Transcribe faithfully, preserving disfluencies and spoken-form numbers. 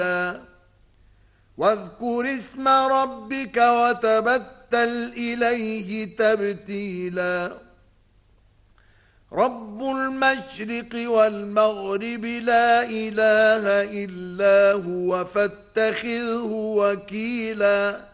واذكر اسم ربك وتبتل إليه تبتيلا رب المشرق والمغرب لا إله إلا هو فاتخذه وكيلا